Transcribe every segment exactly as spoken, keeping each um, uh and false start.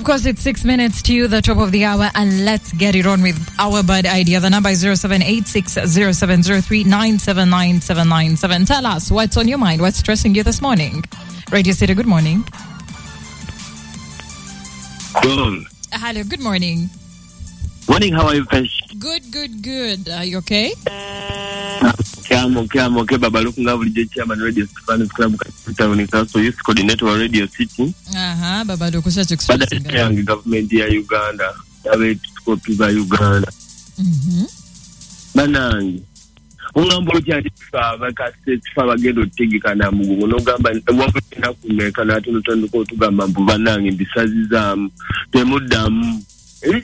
course, it's six minutes to the top of the hour, and let's get it on with our bad idea. The number is zero seven eight six zero seven zero three nine seven nine seven nine seven. Tell us what's on your mind, what's stressing you this morning. Radio City, good morning. Good. Uh, hello, good morning. Morning, how are you, Fish? Good, good, good. Are you okay? Okay, I'm okay, I'm okay. Baba Luku Ngavuli, Chairman Radio Fans Club, Town Council, Youth Coordinator of Radio City. Uh-huh, Baba Luku, such expressing. But the government here, Uganda. David Kopi by Uganda. Mm-hmm. Banang. Ungambo chati fa kasete fa bagendo tegeka na mugu no gamba wabena kumeka na tunotondo ko tugamba mbu banange bisazi zamu temuddamu eh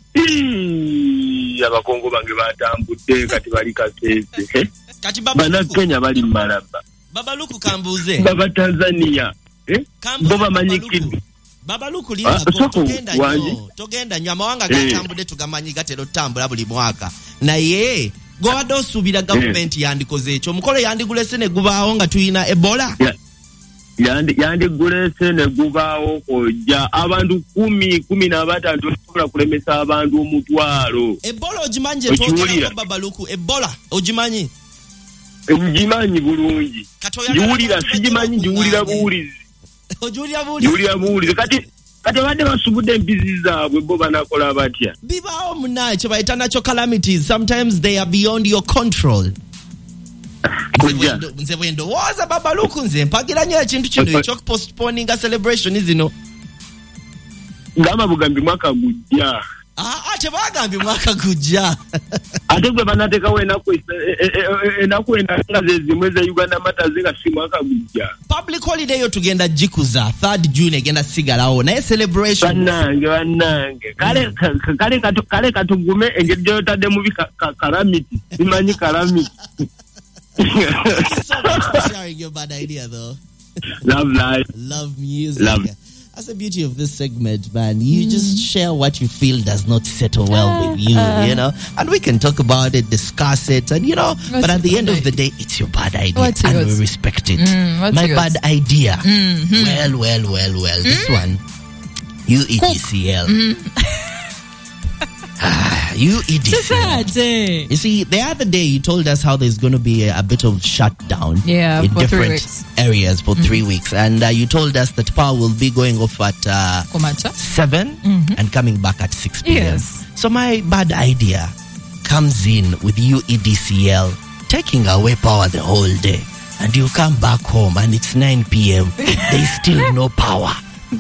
abakongo bange batambudde kati bali kasete kati baba bana Kenya bali malaba Baba Luku kambuze baba Tanzania eh boba manyikidi Baba Luku linga ah, togenda nyo togenda nyo amawanga gatambude tugamanyi gatero tambula buli mwaka na ye go ado subira government yeah. Yandikoze echo mukolo yandigulese ne gubaawo nga tuyina Ebola yeah. yandi yandigulese ne gubaawo kojja abantu kumi kumi na batatu tukola kulemesa abantu omutwalo Ebola ojimanje togera Baba Luku Ebola ojimanyi njimanyi bulungi jiwulira sijimanyi jiwulira buwulizi ojulira buwulizi jiwulira buwulizi kati kati bade basubudde embizi zaabwe bo banakola batya bibaawo munaye kye bayita nacho calamities sometimes they are beyond your control nze bwendo woza Baba Luku nze mpagira nnyo ekintu kino ekyokupostponinga celebration zino ngamba bugambi mwaka gujja ah ate bagambye mwaka gujja ate gwe banateekawo enaku enaku enaku zezimwe za Uganda Matters nga si mwaka gujja public holiday yo tugenda jikuza third June egenda sigalawo naye celebration banange banange kale kale kale katugume engeri gyotadde mu calamity simanyi calamity. Thank you so much for sharing your bad idea though. Love life. Love music. Love. That's the beauty of this segment, man. You mm. just share what you feel does not settle well uh, with you, uh, you know. And we can talk about it, discuss it, and you know. But at the end of the day, it's your bad idea, what's and yours? We respect it. Mm, My yours? bad idea. Mm-hmm. Well, well, well, well. Mm. This one, U E D C L. U E D C L. You see, the other day you told us how there's going to be a, a bit of shutdown yeah, in for different areas for mm-hmm. three weeks. And uh, you told us that power will be going off at uh, seven mm-hmm. and coming back at six p.m. Yes. So my bad idea comes in with U E D C L taking away power the whole day. And you come back home and it's nine p.m. There's still no power.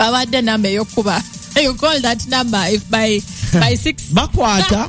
You call that number if by by six bakwata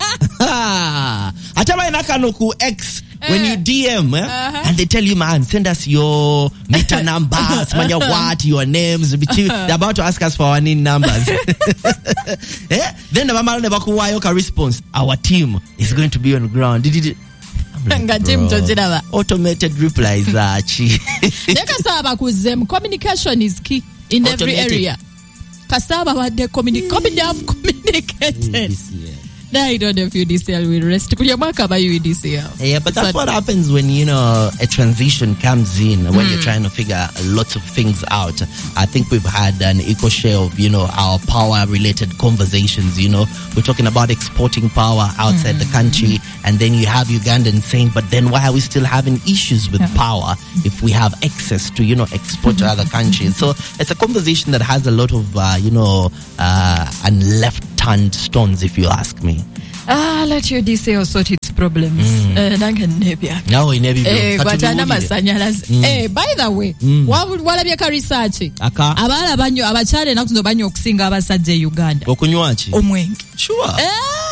ataba inakano ku X when you D M eh? uh-huh. and they tell you, man, send us your meter numbers, manya what, your names, they're about to ask us for our name numbers. eh? Then the mama never kuwayo response, our team is going to be on the ground. Did it? Like, automated replies are chi. Communication is key in automated. Every area. Kasaba what they communicate have communicated. Now I don't know if U D C L will rest. Yeah, but that's so, what happens when, you know, a transition comes in, when mm. you're trying to figure lots of things out. I think we've had an equal share of, you know, our power-related conversations, you know. We're talking about exporting power outside mm. the country, and then you have Ugandans saying, but then why are we still having issues with yeah. power if we have access to, you know, export mm-hmm. to other countries? So it's a conversation that has a lot of, uh, you know, uh, and left-turned stones, if you ask me. Ah, let your D C L sort its problems. Eh, nange nebya. Now we never Eh, kwatana masanyalazi. Eh, by the way, walabye ka research. Aka. Abala banyo abachale nakuzo banyo okusinga abasajja Uganda. Okunywa ki? Omwenge. Sure. Eh.